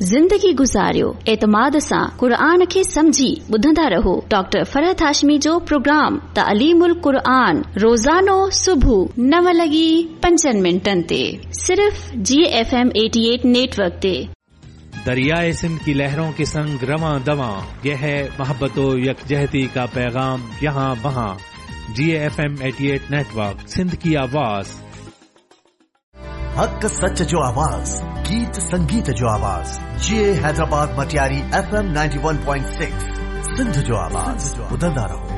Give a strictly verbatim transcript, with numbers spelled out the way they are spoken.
ज़िंदगी गुज़ारियो एतमाद सां क़ुरान खे समझी ॿुधंदा रहो। डॉक्टर फरहत हाशमी जो प्रोग्राम तालीमुल क़ुरान रोज़ानो सुबुह नव लॻी पंजनि मिंटनि ते सिर्फ जी एफ एम अठासी नेटवर्क ते। दरियाए सिंध की लहरों के संग रवां दवां, यह है मोहब्बत व यकजहती का पैगाम यहाँ वहाँ। जी एफ एम अठासी नेटवर्क, सिंध की आवाज। हक सच जो आवाज, गीत संगीत जो आवाज। जी Hyderabad Matiari F M ninety one point six, Sindh जो आवाज। ॿुधंदा रहो।